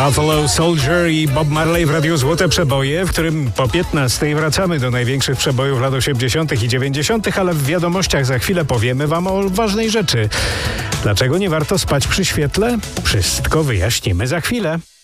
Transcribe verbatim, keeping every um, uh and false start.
Buffalo Soldier i Bob Marley w Radiu Złote Przeboje, w którym po piętnastej wracamy do największych przebojów lat osiemdziesiątych i dziewięćdziesiątych, ale w wiadomościach za chwilę powiemy wam o ważnej rzeczy. Dlaczego nie warto spać przy świetle? Wszystko wyjaśnimy za chwilę.